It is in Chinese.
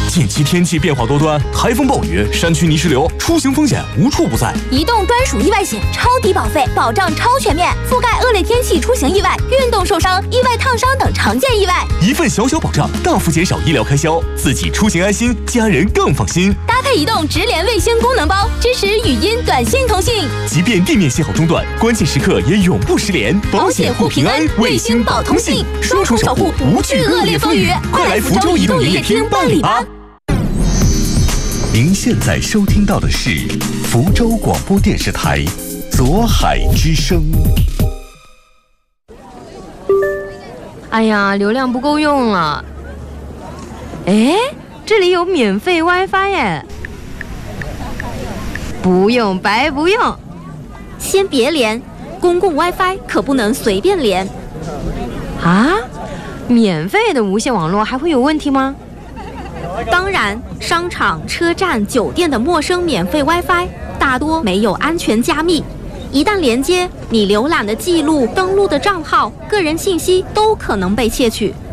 近期天气变化多端，台风暴雨、山区泥石流，出行风险无处不在。 移动专属意外险，超低保费，保障超全面，覆盖恶劣天气出行意外、运动受伤、意外烫伤等常见意外。 一份小小保障，大幅减少医疗开销，自己出行安心，家人更放心。 搭配移动直连卫星功能包，支持语音、短信通信， 即便地面信号中断，关键时刻也永不失联。 保险护平安，卫星保通信，双重守护，不惧恶劣风雨。快来福州移动营业厅办理吧！ 您现在收听到的是福州广播电视台左海之声。 哎呀，流量不够用了。哎，这里有免费 WiFi 耶！不用白不用。 先别连，公共 WiFi 可不能随便连。 啊？免费的无线网络还会有问题吗？ 当然，商场、车站、酒店的陌生免费 WiFi 大多没有安全加密，一旦连接，你浏览的记录、登录的账号、个人信息都可能被窃取。